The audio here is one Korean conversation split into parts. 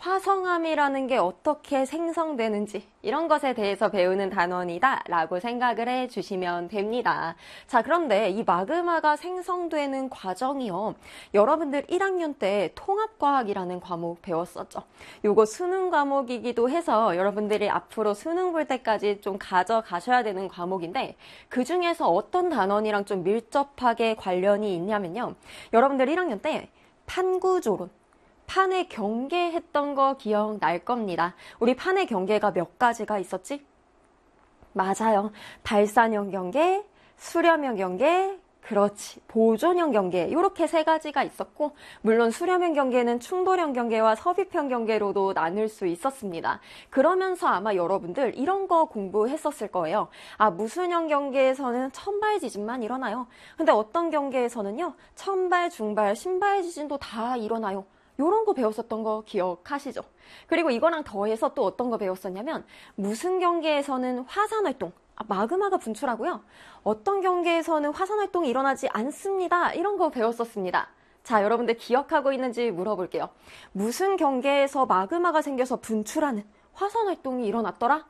화성암이라는 게 어떻게 생성되는지 이런 것에 대해서 배우는 단원이다 라고 생각을 해주시면 됩니다. 자, 그런데 이 마그마가 생성되는 과정이요. 여러분들 1학년 때 통합과학이라는 과목 배웠었죠. 요거 수능 과목이기도 해서 여러분들이 앞으로 수능 볼 때까지 좀 가져가셔야 되는 과목인데 그 중에서 어떤 단원이랑 좀 밀접하게 관련이 있냐면요. 여러분들 1학년 때 판구조론, 판의 경계 했던 거 기억날 겁니다. 우리 판의 경계가 몇 가지가 있었지? 맞아요. 발산형 경계, 수렴형 경계, 그렇지. 보존형 경계. 이렇게 세 가지가 있었고, 물론 수렴형 경계는 충돌형 경계와 섭입형 경계로도 나눌 수 있었습니다. 그러면서 아마 여러분들 이런 거 공부했었을 거예요. 아, 무순형 경계에서는 천발 지진만 일어나요. 근데 어떤 경계에서는요, 천발, 중발, 신발 지진도 다 일어나요. 요런 거 배웠었던 거 기억하시죠? 그리고 이거랑 더해서 또 어떤 거 배웠었냐면 무슨 경계에서는 화산활동, 마그마가 분출하고요. 어떤 경계에서는 화산활동이 일어나지 않습니다. 이런 거 배웠었습니다. 자, 여러분들 기억하고 있는지 물어볼게요. 무슨 경계에서 마그마가 생겨서 분출하는 화산활동이 일어났더라?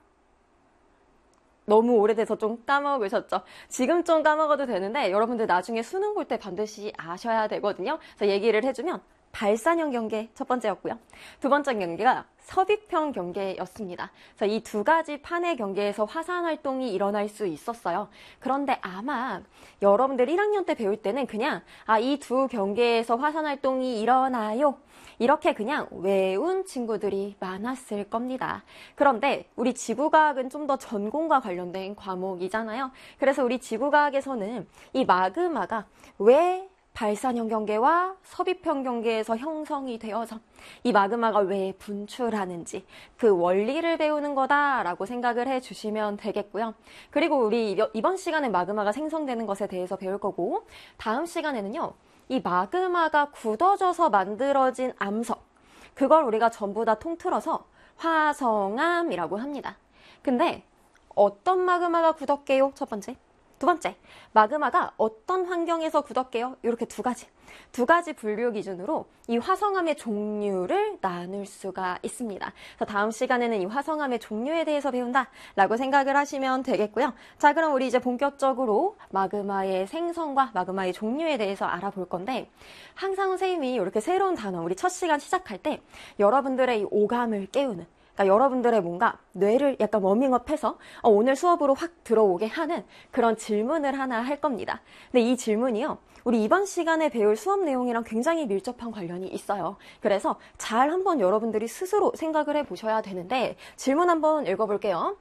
너무 오래돼서 좀 까먹으셨죠? 지금 좀 까먹어도 되는데 여러분들 나중에 수능 볼 때 반드시 아셔야 되거든요. 그래서 얘기를 해주면 발산형 경계 첫 번째였고요. 두 번째 경계가 섭입형 경계였습니다. 그래서 이 두 가지 판의 경계에서 화산 활동이 일어날 수 있었어요. 그런데 아마 여러분들 1학년 때 배울 때는 그냥 이 두 경계에서 화산 활동이 일어나요. 이렇게 그냥 외운 친구들이 많았을 겁니다. 그런데 우리 지구과학은 좀 더 전공과 관련된 과목이잖아요. 그래서 우리 지구과학에서는 이 마그마가 왜 발산형 경계와 섭입형 경계에서 형성이 되어서 이 마그마가 왜 분출하는지 그 원리를 배우는 거다라고 생각을 해주시면 되겠고요. 그리고 우리 이번 시간에 마그마가 생성되는 것에 대해서 배울 거고 다음 시간에는요. 이 마그마가 굳어져서 만들어진 암석 그걸 우리가 전부 다 통틀어서 화성암이라고 합니다. 근데 어떤 마그마가 굳었게요? 첫 번째. 두 번째, 마그마가 어떤 환경에서 굳었게요? 이렇게 두 가지 분류 기준으로 이 화성암의 종류를 나눌 수가 있습니다. 그래서 다음 시간에는 이 화성암의 종류에 대해서 배운다라고 생각을 하시면 되겠고요. 자, 그럼 우리 이제 본격적으로 마그마의 생성과 마그마의 종류에 대해서 알아볼 건데 항상 선생님이 이렇게 새로운 단어, 우리 첫 시간 시작할 때 여러분들의 이 오감을 깨우는 그러니까 여러분들의 뭔가 뇌를 약간 워밍업해서 오늘 수업으로 확 들어오게 하는 그런 질문을 하나 할 겁니다. 근데 이 질문이요. 우리 이번 시간에 배울 수업 내용이랑 굉장히 밀접한 관련이 있어요. 그래서 잘 한번 여러분들이 스스로 생각을 해보셔야 되는데 질문 한번 읽어볼게요.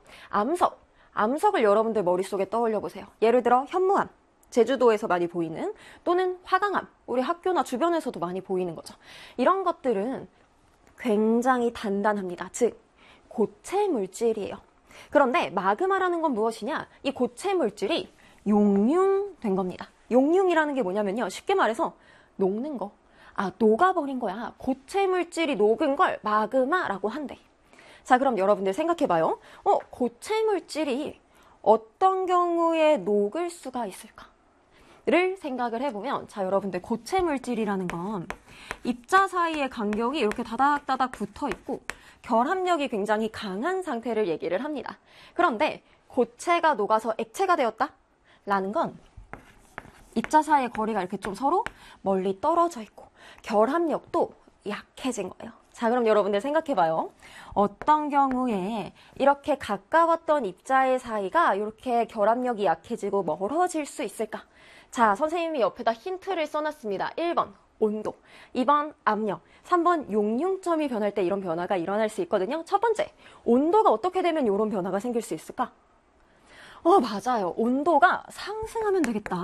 암석을 여러분들 머릿속에 떠올려 보세요. 예를 들어 현무암. 제주도에서 많이 보이는 또는 화강암. 우리 학교나 주변에서도 많이 보이는 거죠. 이런 것들은 굉장히 단단합니다. 즉 고체 물질이에요. 그런데 마그마라는 건 무엇이냐? 이 고체 물질이 용융된 겁니다. 용융이라는 게 뭐냐면요. 쉽게 말해서 녹는 거. 녹아버린 거야. 고체 물질이 녹은 걸 마그마라고 한대. 자, 그럼 여러분들 생각해봐요. 고체 물질이 어떤 경우에 녹을 수가 있을까? 를 생각을 해보면 자, 여러분들 고체 물질이라는 건 입자 사이의 간격이 이렇게 다닥다닥 붙어 있고 결합력이 굉장히 강한 상태를 얘기를 합니다. 그런데 고체가 녹아서 액체가 되었다? 라는 건 입자 사이의 거리가 이렇게 좀 서로 멀리 떨어져 있고 결합력도 약해진 거예요. 자, 그럼 여러분들 생각해봐요. 어떤 경우에 이렇게 가까웠던 입자의 사이가 이렇게 결합력이 약해지고 멀어질 수 있을까? 자, 선생님이 옆에다 힌트를 써놨습니다. 1번 온도, 2번 압력, 3번 용융점이 변할 때 이런 변화가 일어날 수 있거든요. 첫 번째, 온도가 어떻게 되면 이런 변화가 생길 수 있을까? 맞아요. 온도가 상승하면 되겠다.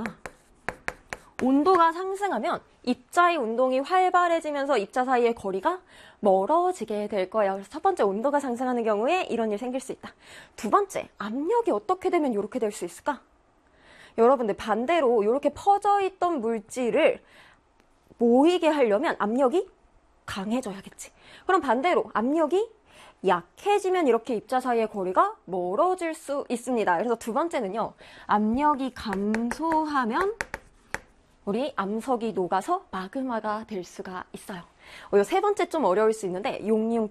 온도가 상승하면 입자의 운동이 활발해지면서 입자 사이의 거리가 멀어지게 될 거예요. 그래서 첫 번째, 온도가 상승하는 경우에 이런 일 생길 수 있다. 두 번째, 압력이 어떻게 되면 이렇게 될 수 있을까? 여러분들 반대로 이렇게 퍼져 있던 물질을 모이게 하려면 압력이 강해져야겠지. 그럼 반대로 압력이 약해지면 이렇게 입자 사이의 거리가 멀어질 수 있습니다. 그래서 두 번째는요. 압력이 감소하면 우리 암석이 녹아서 마그마가 될 수가 있어요. 세 번째 좀 어려울 수 있는데 용융